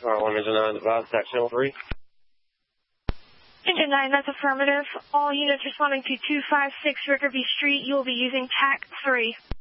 1 Engine 9, advise attack channel 3. Engine 9, that's affirmative. All units responding to 256 Rickerby Street, you will be using TAC 3.